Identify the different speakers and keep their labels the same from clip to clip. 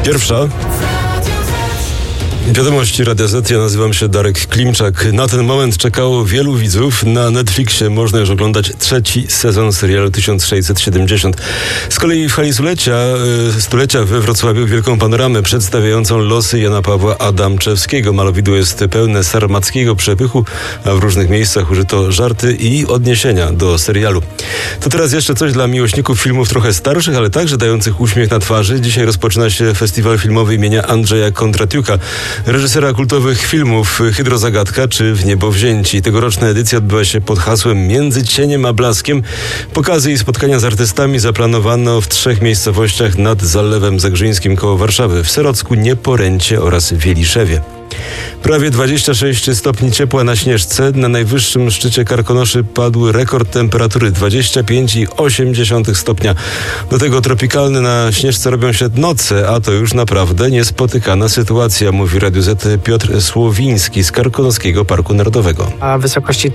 Speaker 1: Pierwsza. Wiadomości Radia Z, ja nazywam się Darek Klimczak. Na ten moment czekało wielu widzów. Na Netflixie można już oglądać 3. sezon serialu 1670. Z kolei w hali stulecia we Wrocławiu wielką panoramę przedstawiającą losy Jana Pawła Adamczewskiego. Malowidło jest pełne sarmackiego przepychu, a w różnych miejscach użyto żarty i odniesienia do serialu. To teraz jeszcze coś dla miłośników filmów trochę starszych, ale także dających uśmiech na twarzy. Dzisiaj rozpoczyna się festiwal filmowy imienia Andrzeja Kondratiuka, reżysera kultowych filmów Hydrozagadka czy W niebo wzięci. Tegoroczna edycja odbywa się pod hasłem Między cieniem a blaskiem. Pokazy i spotkania z artystami zaplanowano w 3 miejscowościach nad Zalewem Zagrzyńskim koło Warszawy: w Serocku, Nieporęcie oraz Wieliszewie. Prawie 26 stopni ciepła na Śnieżce. Na najwyższym szczycie Karkonoszy padł rekord temperatury 25,8 stopnia. Do tego tropikalne na Śnieżce robią się noce, a to już naprawdę niespotykana sytuacja, mówi Radiu Z Piotr Słowiński z Karkonoskiego Parku Narodowego.
Speaker 2: A wysokości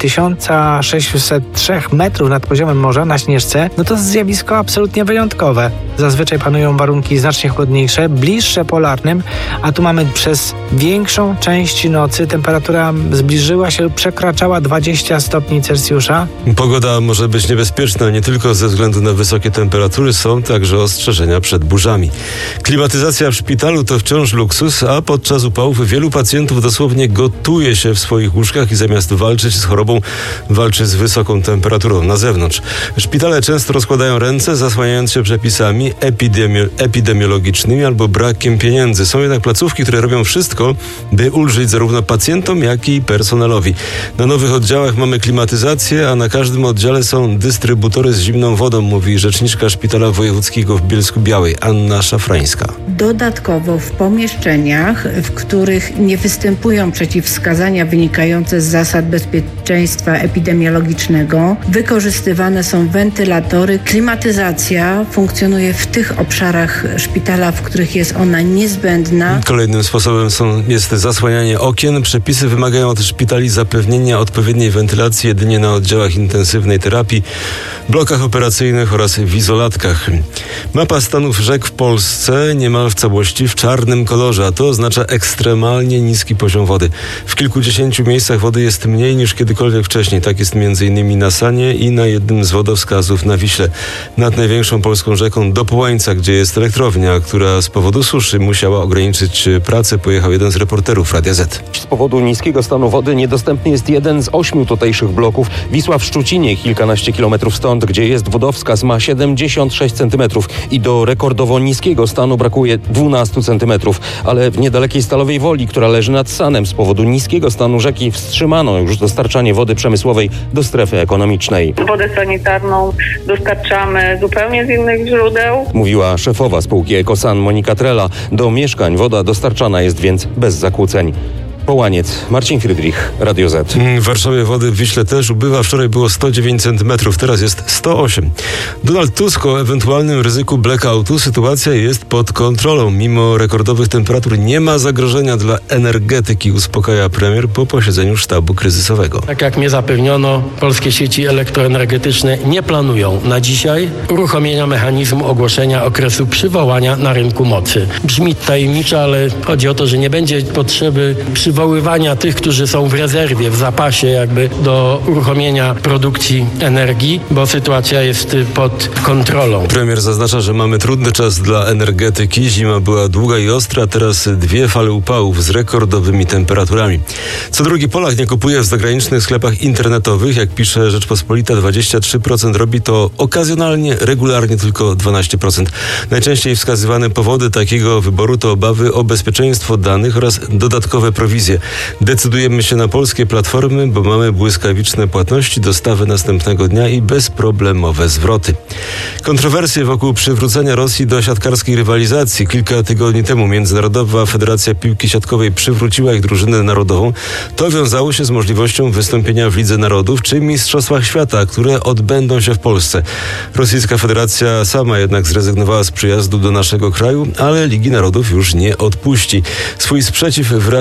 Speaker 2: 1603 metrów nad poziomem morza na Śnieżce, no to zjawisko absolutnie wyjątkowe. Zazwyczaj panują warunki znacznie chłodniejsze, bliższe polarnym, a tu mamy przez większą część nocy temperatura zbliżyła się, przekraczała 20 stopni Celsjusza.
Speaker 1: Pogoda może być niebezpieczna nie tylko ze względu na wysokie temperatury, są także ostrzeżenia przed burzami. Klimatyzacja w szpitalu to wciąż luksus, a podczas upałów wielu pacjentów dosłownie gotuje się w swoich łóżkach i zamiast walczyć z chorobą, walczy z wysoką temperaturą na zewnątrz. Szpitale często rozkładają ręce, zasłaniając się przepisami epidemiologicznymi albo brakiem pieniędzy. Są jednak placówki, które robią wszystko, by ulżyć zarówno pacjentom, jak i personelowi. Na nowych oddziałach mamy klimatyzację, a na każdym oddziale są dystrybutory z zimną wodą, mówi rzeczniczka Szpitala Wojewódzkiego w Bielsku-Białej Anna Szafrańska.
Speaker 3: Dodatkowo w pomieszczeniach, w których nie występują przeciwwskazania wynikające z zasad bezpieczeństwa epidemiologicznego, wykorzystywane są wentylatory. Klimatyzacja funkcjonuje w tych obszarach szpitala, w których jest ona niezbędna.
Speaker 1: Kolejnym sposobem jest zasłanianie okien. Przepisy wymagają od szpitali zapewnienia odpowiedniej wentylacji jedynie na oddziałach intensywnej terapii, blokach operacyjnych oraz w izolatkach. Mapa stanów rzek w Polsce niemal w całości w czarnym kolorze, a to oznacza ekstremalnie niski poziom wody. W kilkudziesięciu miejscach wody jest mniej niż kiedykolwiek wcześniej. Tak jest m.in. na Sanie i na jednym z wodowskazów na Wiśle. Nad największą polską rzeką do Połańca, gdzie jest elektrownia, która z powodu suszy musiała ograniczyć pracę, pojechał jeden z reporterów Radia Z.
Speaker 4: Z powodu niskiego stanu wody niedostępny jest jeden z 8 tutejszych bloków. Wisła w Szczucinie, kilkanaście kilometrów stąd, gdzie jest wodowskaz, ma 76 centymetrów i do rekordowo niskiego stanu brakuje 12 centymetrów. Ale w niedalekiej Stalowej Woli, która leży nad Sanem, z powodu niskiego stanu rzeki wstrzymano już dostarczanie wody przemysłowej do strefy ekonomicznej.
Speaker 5: Wodę sanitarną dostarczamy zupełnie z innych źródeł,
Speaker 4: mówiła szefowa spółki Ekosan Monika Trela. Do mieszkań woda dostarczana jest więc bez zakłóceń. Połaniec, Marcin Friedrich, Radio Z.
Speaker 1: W Warszawie wody w Wiśle też ubywa. Wczoraj było 109 cm, teraz jest 108. Donald Tusk o ewentualnym ryzyku blackoutu. Sytuacja jest pod kontrolą. Mimo rekordowych temperatur nie ma zagrożenia dla energetyki, uspokaja premier po posiedzeniu sztabu kryzysowego.
Speaker 6: Tak jak mnie zapewniono, polskie sieci elektroenergetyczne nie planują na dzisiaj uruchomienia mechanizmu ogłoszenia okresu przywołania na rynku mocy. Brzmi tajemniczo, ale chodzi o to, że nie będzie potrzeby przywoływania tych, którzy są w rezerwie, w zapasie jakby do uruchomienia produkcji energii, bo sytuacja jest pod kontrolą.
Speaker 1: Premier zaznacza, że mamy trudny czas dla energetyki. Zima była długa i ostra, teraz 2 fale upałów z rekordowymi temperaturami. Co drugi Polak nie kupuje w zagranicznych sklepach internetowych. Jak pisze Rzeczpospolita, 23% robi to okazjonalnie, regularnie tylko 12%. Najczęściej wskazywane powody takiego wyboru to obawy o bezpieczeństwo danych oraz dodatkowe prowizje. Decydujemy się na polskie platformy, bo mamy błyskawiczne płatności, dostawy następnego dnia i bezproblemowe zwroty. Kontrowersje wokół przywrócenia Rosji do siatkarskiej rywalizacji. Kilka tygodni temu Międzynarodowa Federacja Piłki Siatkowej przywróciła ich drużynę narodową. To wiązało się z możliwością wystąpienia w Lidze Narodów czy Mistrzostwach Świata, które odbędą się w Polsce. Rosyjska Federacja sama jednak zrezygnowała z przyjazdu do naszego kraju, ale Ligi Narodów już nie odpuści. Swój sprzeciw wyraża przejmujący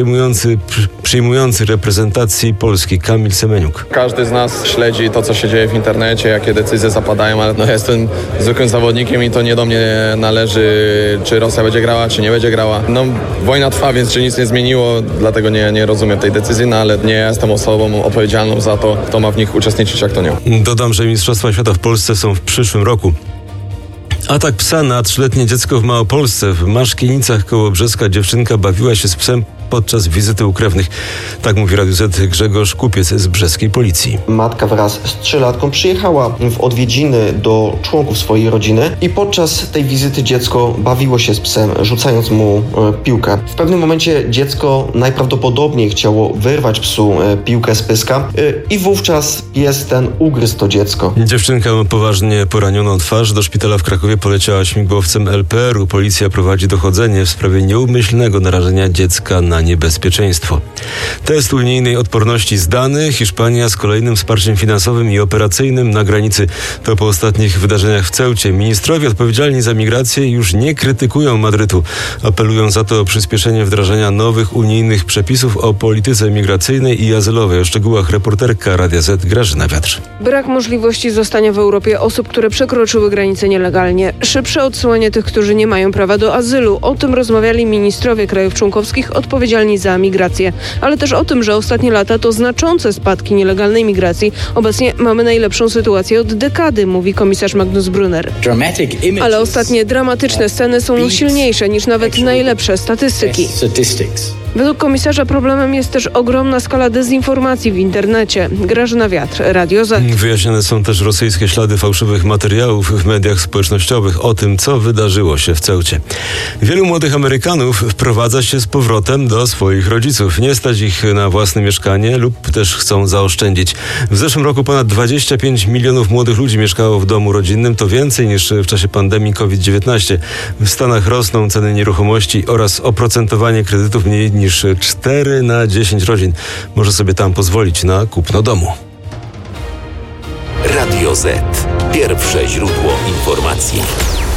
Speaker 1: przyjmujący reprezentacji Polski Kamil Semeniuk.
Speaker 7: Każdy z nas śledzi to, co się dzieje w internecie, jakie decyzje zapadają, ale ja jestem zwykłym zawodnikiem i to nie do mnie należy, czy Rosja będzie grała, czy nie będzie grała. Wojna trwa, więc się nic nie zmieniło, dlatego nie rozumiem tej decyzji, ale nie jestem osobą odpowiedzialną za to, kto ma w nich uczestniczyć, jak to nie.
Speaker 1: Dodam, że Mistrzostwa Świata w Polsce są w przyszłym roku. Atak psa na 3-letnie dziecko w Małopolsce. W Maszkienicach koło Brzeska dziewczynka bawiła się z psem podczas wizyty u krewnych. Tak mówi Radiu Z Grzegorz Kupiec z brzeskiej policji.
Speaker 8: Matka wraz z 3-latką przyjechała w odwiedziny do członków swojej rodziny i podczas tej wizyty dziecko bawiło się z psem, rzucając mu piłkę. W pewnym momencie dziecko najprawdopodobniej chciało wyrwać psu piłkę z pyska i wówczas pies ten ugryzł to dziecko.
Speaker 1: Dziewczynka ma poważnie poranioną twarz. Do szpitala w Krakowie poleciała śmigłowcem LPR-u. Policja prowadzi dochodzenie w sprawie nieumyślnego narażenia dziecka na niebezpieczeństwo. Test unijnej odporności zdany. Hiszpania z kolejnym wsparciem finansowym i operacyjnym na granicy. To po ostatnich wydarzeniach w Ceucie. Ministrowie odpowiedzialni za migrację już nie krytykują Madrytu. Apelują za to o przyspieszenie wdrażania nowych unijnych przepisów o polityce migracyjnej i azylowej. O szczegółach reporterka Radia Z Grażyna Wiatr.
Speaker 9: Brak możliwości zostania w Europie osób, które przekroczyły granicę nielegalnie. Szybsze odsyłanie tych, którzy nie mają prawa do azylu. O tym rozmawiali ministrowie krajów członkowskich odpowiedzialni za migrację. Ale też o tym, że ostatnie lata to znaczące spadki nielegalnej migracji. Obecnie mamy najlepszą sytuację od dekady, mówi komisarz Magnus Brunner. Ale ostatnie dramatyczne sceny są silniejsze niż nawet najlepsze statystyki. Według komisarza problemem jest też ogromna skala dezinformacji w internecie. Grażyna Wiatr, Radio Z.
Speaker 1: Wyjaśnione są też rosyjskie ślady fałszywych materiałów w mediach społecznościowych o tym, co wydarzyło się w Ceucie. Wielu młodych Amerykanów wprowadza się z powrotem do swoich rodziców. Nie stać ich na własne mieszkanie lub też chcą zaoszczędzić. W zeszłym roku ponad 25 milionów młodych ludzi mieszkało w domu rodzinnym. To więcej niż w czasie pandemii COVID-19. W Stanach rosną ceny nieruchomości oraz oprocentowanie kredytów mniej niż 4 na 10 rodzin może sobie tam pozwolić na kupno domu.
Speaker 10: Radio Z. Pierwsze źródło informacji.